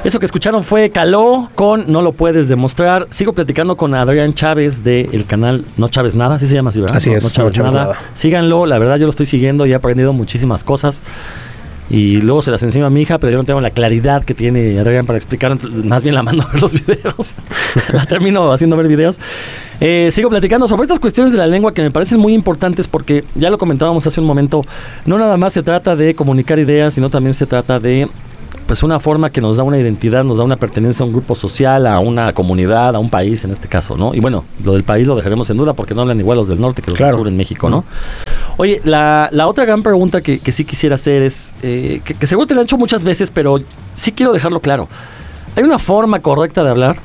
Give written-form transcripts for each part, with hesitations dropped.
Eso que escucharon fue Caló con No lo puedes demostrar. Sigo platicando con Adrián Chávez del canal No Chávez Nada, así se llama, ¿sí, verdad? Así es, No Chávez Nada. Síganlo, la verdad yo lo estoy siguiendo y he aprendido muchísimas cosas. Y luego se las enseño a mi hija, pero yo no tengo la claridad que tiene Adrián para explicar, más bien la mando a ver los videos. La termino haciendo ver videos. Sigo platicando sobre estas cuestiones de la lengua que me parecen muy importantes porque, ya lo comentábamos hace un momento, no nada más se trata de comunicar ideas, sino también se trata de pues una forma que nos da una identidad, nos da una pertenencia a un grupo social, a una comunidad, a un país en este caso, ¿no? Y bueno, lo del país lo dejaremos en duda porque no hablan igual los del norte que los del sur en México, ¿no? Oye, la otra gran pregunta que sí quisiera hacer es, que seguro te la he hecho muchas veces, pero sí quiero dejarlo claro. ¿Hay una forma correcta de hablar?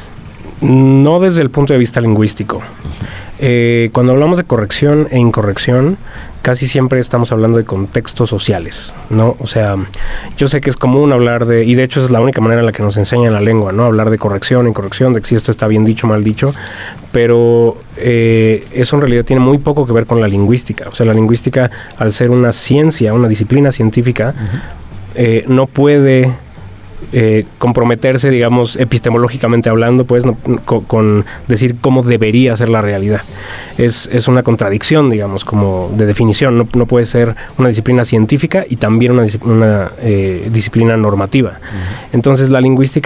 No desde el punto de vista lingüístico. Cuando hablamos de corrección e incorrección, casi siempre estamos hablando de contextos sociales, ¿no? O sea, yo sé que es común hablar de, y de hecho es la única manera en la que nos enseñan la lengua, ¿no? Hablar de corrección, incorrección, de que si esto está bien dicho, mal dicho, pero eso en realidad tiene muy poco que ver con la lingüística. O sea, la lingüística, al ser una ciencia, una disciplina científica, no puede comprometerse, digamos, epistemológicamente hablando, pues, con decir cómo debería ser la realidad. Es una contradicción, digamos, como de definición. No puede ser una disciplina científica y también una disciplina normativa. Entonces, la lingüística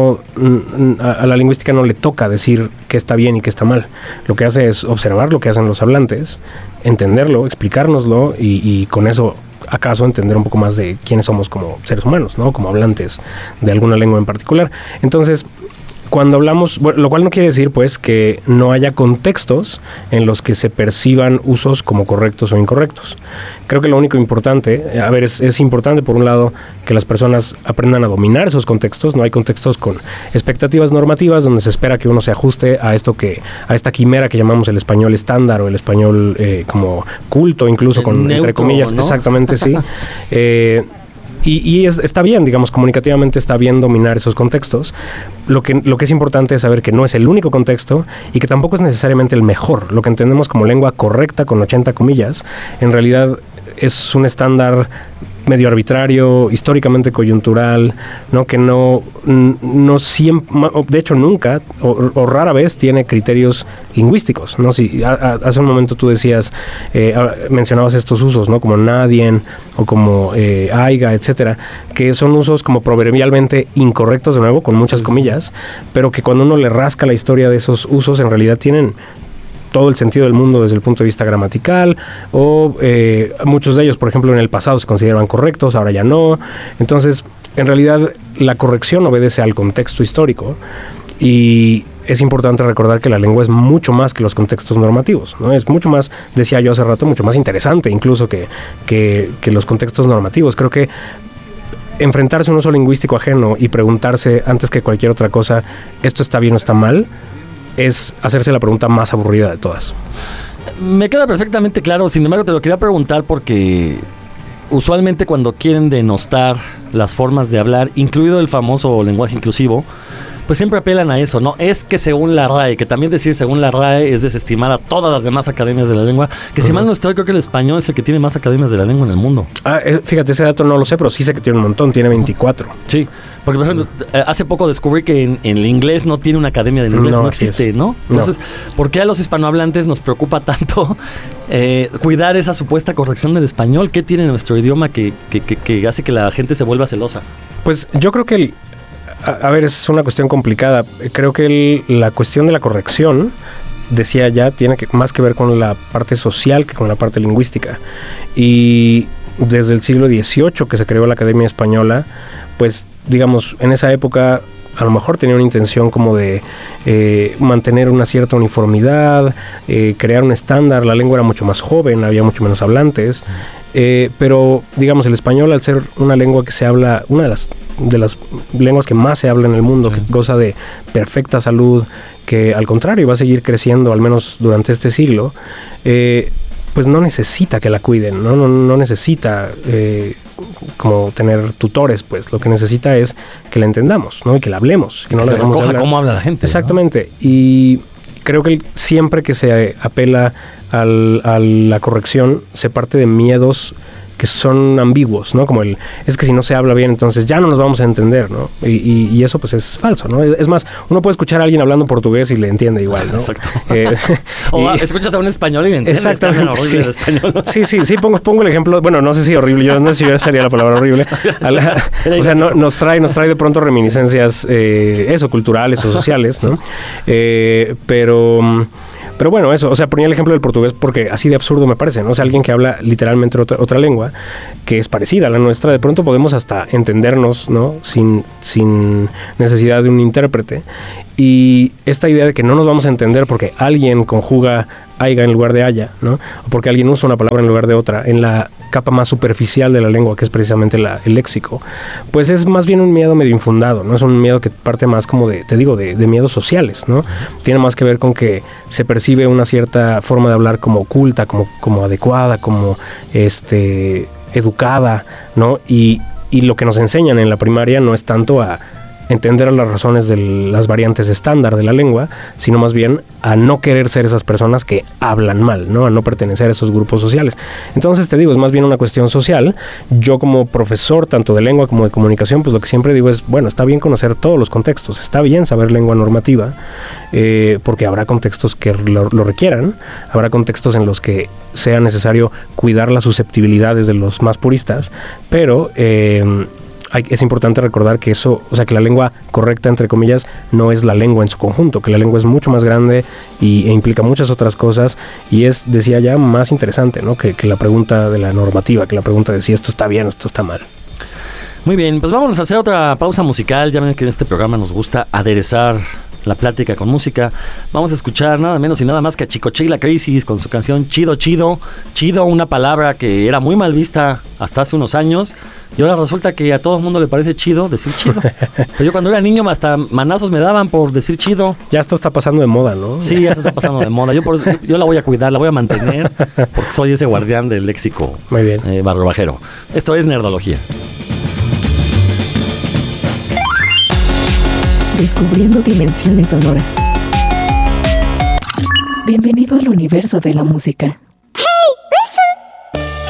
a la lingüística no le toca decir qué está bien y qué está mal. Lo que hace es observar lo que hacen los hablantes, entenderlo, explicárnoslo y con eso acaso entender un poco más de quiénes somos como seres humanos, ¿no? Como hablantes de alguna lengua en particular. Entonces, cuando hablamos, bueno, lo cual no quiere decir pues que no haya contextos en los que se perciban usos como correctos o incorrectos. Creo que lo único importante, es importante por un lado que las personas aprendan a dominar esos contextos. No hay contextos con expectativas normativas donde se espera que uno se ajuste a esta quimera que llamamos el español estándar o el español como culto, incluso con neutro, entre comillas, ¿no? Exactamente, sí. Y está bien, digamos, comunicativamente está bien dominar esos contextos. Lo que es importante es saber que no es el único contexto y que tampoco es necesariamente el mejor. Lo que entendemos como lengua correcta, con 80 comillas, en realidad es un estándar medio arbitrario, históricamente coyuntural, ¿no? Que no siempre, de hecho nunca o rara vez tiene criterios lingüísticos, ¿no? Si hace un momento tú decías, mencionabas estos usos, ¿no? Como nadien o como aiga, etcétera, que son usos como proverbialmente incorrectos, de nuevo, con muchas comillas, pero que cuando uno le rasca la historia de esos usos, en realidad tienen todo el sentido del mundo desde el punto de vista gramatical, o muchos de ellos, por ejemplo, en el pasado se consideraban correctos, ahora ya no. Entonces, en realidad, la corrección obedece al contexto histórico y es importante recordar que la lengua es mucho más que los contextos normativos, ¿no? Es mucho más, decía yo hace rato, mucho más interesante incluso que los contextos normativos. Creo que enfrentarse a un uso lingüístico ajeno y preguntarse antes que cualquier otra cosa, ¿esto está bien o está mal?, es hacerse la pregunta más aburrida de todas. Me queda perfectamente claro, sin embargo te lo quería preguntar porque usualmente cuando quieren denostar las formas de hablar, incluido el famoso lenguaje inclusivo, pues siempre apelan a eso, ¿no? Es que según la RAE, que también decir según la RAE es desestimar a todas las demás academias de la lengua, que si mal no estoy, creo que el español es el que tiene más academias de la lengua en el mundo. Fíjate, ese dato no lo sé, pero sí sé que tiene un montón, tiene 24. Sí, porque por ejemplo, hace poco descubrí que en el inglés no tiene una academia del inglés, no existe, ¿no? Entonces, ¿por qué a los hispanohablantes nos preocupa tanto cuidar esa supuesta corrección del español? ¿Qué tiene nuestro idioma que hace que la gente se vuelva celosa? Pues yo creo que es una cuestión complicada. Creo que la cuestión de la corrección, decía ya, tiene más que ver con la parte social que con la parte lingüística. Y desde el siglo XVIII que se creó la Academia Española, pues digamos, en esa época a lo mejor tenía una intención como de mantener una cierta uniformidad, crear un estándar. La lengua era mucho más joven, había mucho menos hablantes, pero digamos el español, al ser una lengua que se habla, una de las lenguas que más se habla en el mundo, sí, que goza de perfecta salud, que al contrario va a seguir creciendo al menos durante este siglo, pues no necesita que la cuiden, no necesita como tener tutores, pues lo que necesita es que la entendamos, ¿no? Y que la hablemos, que no la dejemos hablar. Cómo habla la gente. Exactamente, ¿no? Y creo que siempre que se apela a la corrección, se parte de miedos son ambiguos, ¿no? Como es que si no se habla bien, entonces ya no nos vamos a entender, ¿no? Y eso pues es falso, ¿no? Es más, uno puede escuchar a alguien hablando portugués y le entiende igual, ¿no? Exacto. O escuchas a un español y le entiendes. Exactamente, sí. El español. Sí, pongo el ejemplo, bueno, no sé si horrible, yo no sé si sería la palabra horrible. O sea, nos trae de pronto reminiscencias, culturales o sociales, ¿no? Pero bueno, eso, o sea, ponía el ejemplo del portugués porque así de absurdo me parece, ¿no? O sea, alguien que habla literalmente otra lengua que es parecida a la nuestra, de pronto podemos hasta entendernos, ¿no? Sin necesidad de un intérprete. Y esta idea de que no nos vamos a entender porque alguien conjuga aiga en lugar de haya, ¿no? O porque alguien usa una palabra en lugar de otra, en la capa más superficial de la lengua, que es precisamente el léxico, pues es más bien un miedo medio infundado, ¿no? Es un miedo que parte más como de miedos sociales, ¿no? Tiene más que ver con que se percibe una cierta forma de hablar como culta, como adecuada, como educada, ¿no? Y lo que nos enseñan en la primaria no es tanto a entender las razones de las variantes estándar de la lengua, sino más bien a no querer ser esas personas que hablan mal, ¿no? A no pertenecer a esos grupos sociales. Entonces te digo, es más bien una cuestión social. Yo como profesor, tanto de lengua como de comunicación, pues lo que siempre digo es, bueno, está bien conocer todos los contextos, está bien saber lengua normativa, porque habrá contextos que lo requieran, habrá contextos en los que sea necesario cuidar las susceptibilidades de los más puristas, pero es importante recordar que eso, o sea, que la lengua correcta, entre comillas, no es la lengua en su conjunto, que la lengua es mucho más grande e implica muchas otras cosas y es, decía ya, más interesante, ¿no? Que la pregunta de la normativa, que la pregunta de si esto está bien o esto está mal. Muy bien, pues vámonos a hacer otra pausa musical. Ya ven que en este programa nos gusta aderezar la plática con música. Vamos a escuchar nada menos y nada más que a Chicoche y la Crisis con su canción Chido, Chido. Chido, una palabra que era muy mal vista hasta hace unos años y ahora resulta que a todo el mundo le parece chido decir chido. Pero yo cuando era niño hasta manazos me daban por decir chido. Ya esto está pasando de moda, ¿no? Sí, ya está pasando de moda. Yo la voy a cuidar, la voy a mantener porque soy ese guardián del léxico. Muy bien. Barrobajero. Esto es Nerdología. Descubriendo dimensiones sonoras. Bienvenido al universo de la música.